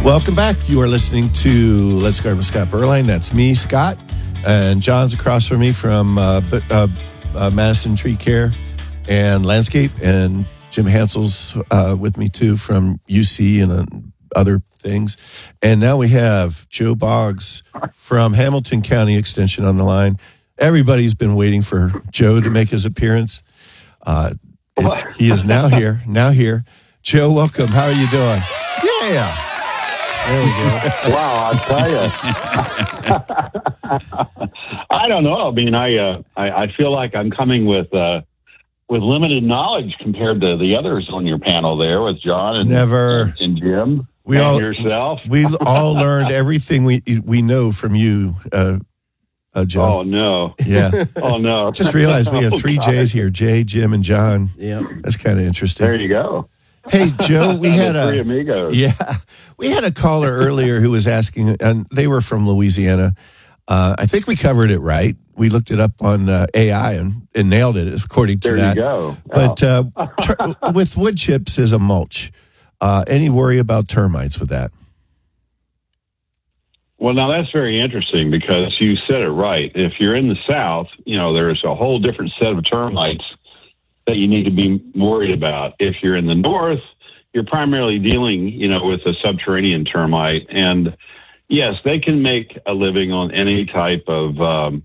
Welcome back. You are listening to Let's Garden with Scott Berline. That's me, Scott. And John's across from me from Madison Tree Care and Landscape. And Jim Hansel's with me, too, from UC and other things. And now we have Joe Boggs from Hamilton County Extension on the line. Everybody's been waiting for Joe to make his appearance. He is now here. Joe, welcome. How are you doing? Yeah. There we go. Wow, I'll tell you. I don't know. I mean, I feel like I'm coming with limited knowledge compared to the others on your panel there with John and Jim and yourself. We've all learned everything we know from you, Joe. Oh, no. Yeah. Oh, no. Just realized we have three J's here, Jay, Jim, and John. Yeah. That's kind of interesting. There you go. Hey, Joe, we had three amigos. Yeah, we had a caller earlier who was asking, and they were from Louisiana. I think we covered it right. We looked it up on AI and nailed it according to that. There you go. But with wood chips as a mulch, any worry about termites with that? Well, now that's very interesting because you said it right. If you're in the South, there's a whole different set of termites that you need to be worried about. If you're in the North, you're primarily dealing, with a subterranean termite. And yes, they can make a living on any type of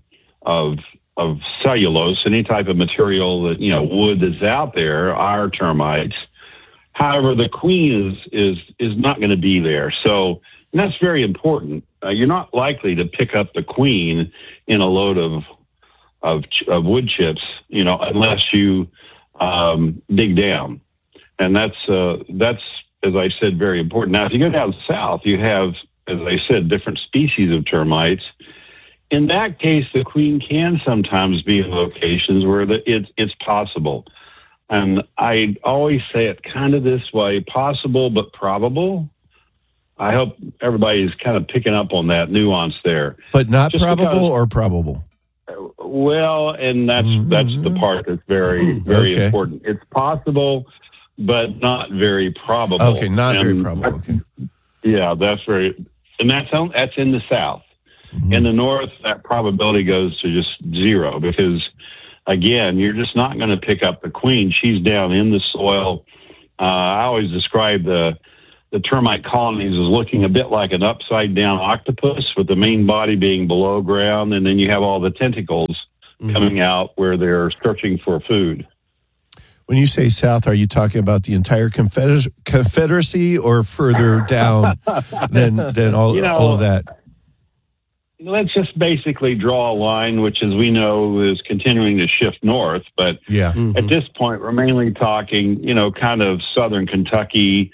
cellulose, any type of material that, wood that's out there, are termites. However, the queen is not going to be there. So that's very important. You're not likely to pick up the queen in a load of wood chips, unless you dig down. And that's, as I said, very important. Now, if you go down south, you have, as I said, different species of termites. In that case, the queen can sometimes be in locations where it's possible. And I always say it kind of this way: possible but probable. I hope everybody's kind of picking up on that nuance there. But not just probable or probable? Well, and that's the part that's very, very important. It's possible, but not very probable. Okay, very probable. Okay. Yeah, that's in the South. Mm-hmm. In the North, that probability goes to just zero because, again, you're just not going to pick up the queen. She's down in the soil. I always describe the termite colonies as looking a bit like an upside-down octopus, with the main body being below ground, and then you have all the tentacles coming out where they're searching for food. When you say South, are you talking about the entire Confederacy or further down than all of that? Let's just basically draw a line, which, as we know, is continuing to shift north. But at this point, we're mainly talking, kind of southern Kentucky,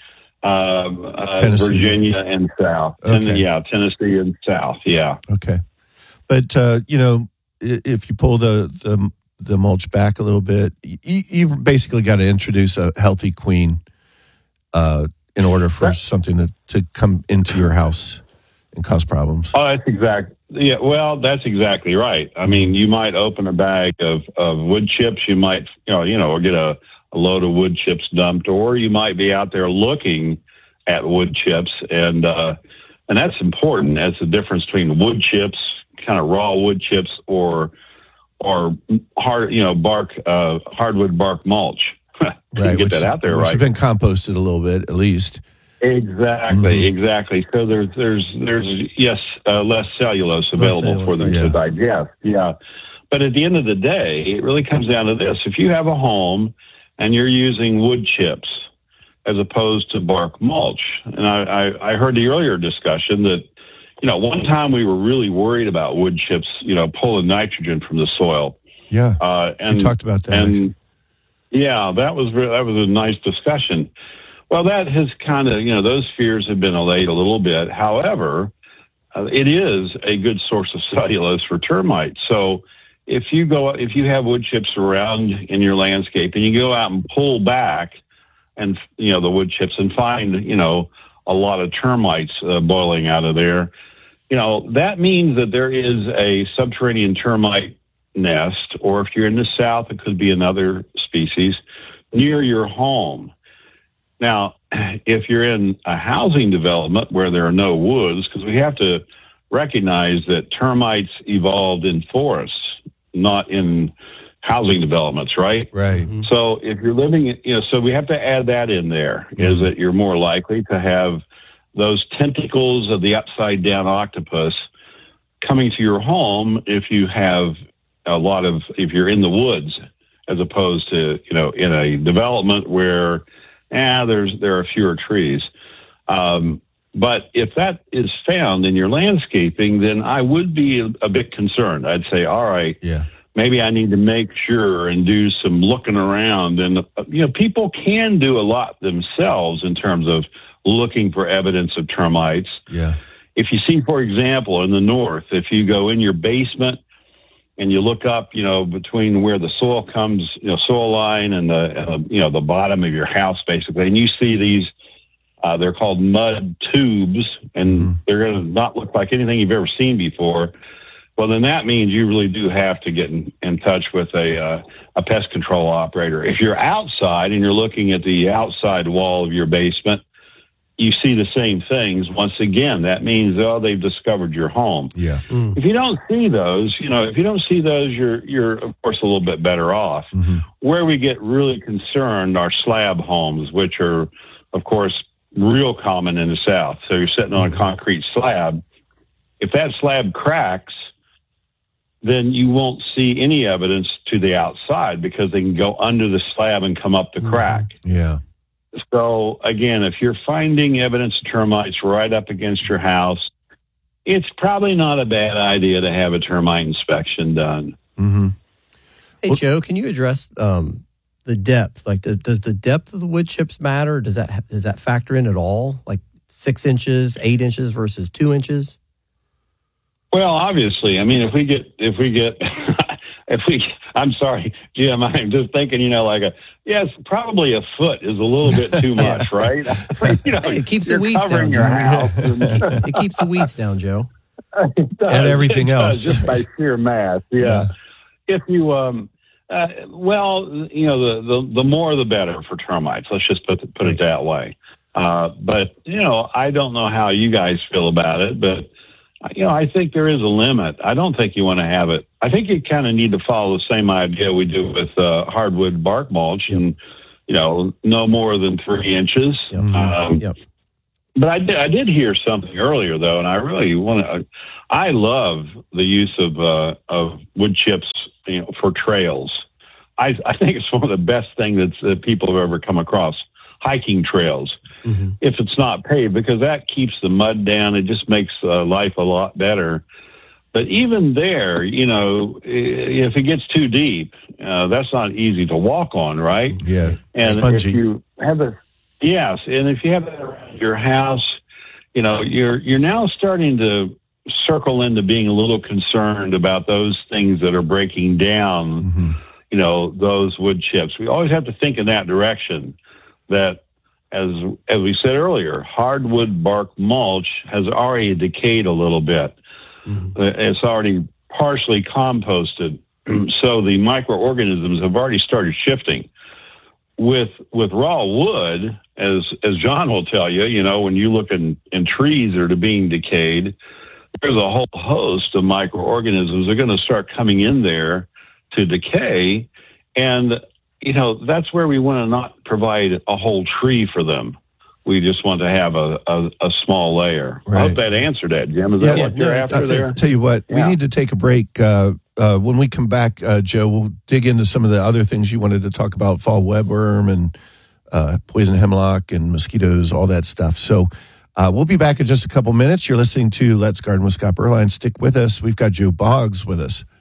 Virginia and South. Okay. And, Tennessee and South. Yeah. Okay. But, if you pull the mulch back a little bit, you've basically got to introduce a healthy queen in order for something to come into your house and cause problems. Oh, that's exact. Yeah, well, that's exactly right. I mean, you might open a bag of wood chips. You might, or get a load of wood chips dumped, or you might be out there looking at wood chips, and that's important. That's the difference between wood chips, kind of raw wood chips, or hardwood bark mulch. Right, get that out there, which right? Have been composted a little bit, at least. Exactly. So there's less cellulose available for them to digest. Yeah. But at the end of the day, it really comes down to this: if you have a home and you're using wood chips as opposed to bark mulch, and I heard the earlier discussion that, one time we were really worried about wood chips, pulling nitrogen from the soil. Yeah. And we talked about that. And that was a nice discussion. Well, that has kind of, those fears have been allayed a little bit. However, it is a good source of cellulose for termites. So if you have wood chips around in your landscape and you go out and pull back and, the wood chips and find, a lot of termites boiling out of there, that means that there is a subterranean termite nest, or if you're in the South, it could be another species near your home. Now, if you're in a housing development where there are no woods, because we have to recognize that termites evolved in forests, not in housing developments, right? Right. So if you're living, so we have to add that in there, is that you're more likely to have those tentacles of the upside down octopus coming to your home if you have if you're in the woods, as opposed to, in a development where there are fewer trees. But if that is found in your landscaping, then I would be a bit concerned. I'd say, all right, maybe I need to make sure and do some looking around. And, people can do a lot themselves in terms of looking for evidence of termites. Yeah. If you see, for example, in the north, if you go in your basement and you look up, between where the soil comes, soil line and the bottom of your house, basically, and you see these, they're called mud tubes, and they're going to not look like anything you've ever seen before. Well, then that means you really do have to get in touch with a pest control operator. If you're outside and you're looking at the outside wall of your basement, you see the same things. Once again, that means, they've discovered your home. Yeah. If you don't see those, you're of course a little bit better off. Where we get really concerned are slab homes, which are, of course, real common in the South. So you're sitting on a concrete slab. If that slab cracks, then you won't see any evidence to the outside because they can go under the slab and come up the crack. Yeah. So, again, if you're finding evidence of termites right up against your house, it's probably not a bad idea to have a termite inspection done. Hey, Joe, can you address the depth? Like, does the depth of the wood chips matter? Does that factor in at all? Like 6 inches, 8 inches versus 2 inches? Well, obviously, I mean, I'm sorry, Jim, I'm just thinking, probably a foot is a little bit too much, right? It keeps the weeds down, your Joe. house. It keeps the weeds down, Joe. It does. And everything else. Just by sheer mass, yeah. If you, the more the better for termites. Let's just put it that way. But, I don't know how you guys feel about it, but I think there is a limit. I don't think you want to have it. I think you kind of need to follow the same idea we do with hardwood bark mulch, and no more than 3 inches. But I did hear something earlier though, and I really I love the use of wood chips, for trails. I think it's one of the best things that people have ever come across. Hiking trails. If it's not paved, because that keeps the mud down. It just makes life a lot better. But even there, if it gets too deep, that's not easy to walk on, right? Yeah. And spongy. if you have and if you have it around your house, you're now starting to circle into being a little concerned about those things that are breaking down, those wood chips. We always have to think in that direction. That, as we said earlier, hardwood bark mulch has already decayed a little bit. It's already partially composted, so the microorganisms have already started shifting. With raw wood, as John will tell you, when you look in trees that are being decayed, there's a whole host of microorganisms that are going to start coming in there to decay, and that's where we want to not provide a whole tree for them. We just want to have a small layer. Right. I hope that answered that, Jim. Is that what you're after there? Tell you what, we need to take a break. When we come back, Joe, we'll dig into some of the other things you wanted to talk about, fall webworm and poison hemlock and mosquitoes, all that stuff. So we'll be back in just a couple minutes. You're listening to Let's Garden with Scott Berline. Stick with us. We've got Joe Boggs with us.